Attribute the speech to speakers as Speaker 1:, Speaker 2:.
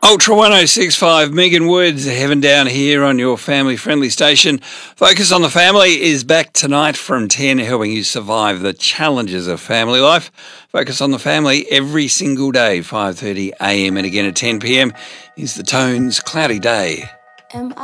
Speaker 1: Ultra 1065, Megan Woods, Heaven Down Here on your family-friendly station. Focus on the Family is back tonight from 10, helping you survive the challenges of family life. Focus on the Family every single day, 5:30 a.m. and again at 10 p.m. is the Tones Cloudy Day.